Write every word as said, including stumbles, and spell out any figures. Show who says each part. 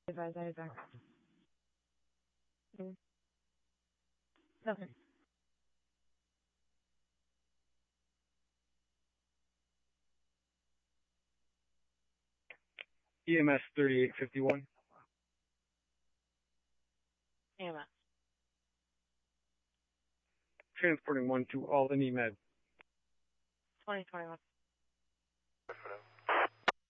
Speaker 1: Advise I back. Mm. Nothing.
Speaker 2: E M S thirty-eight fifty-one.
Speaker 1: E M S.
Speaker 2: Transporting one to Albany Med.
Speaker 1: twenty twenty-one.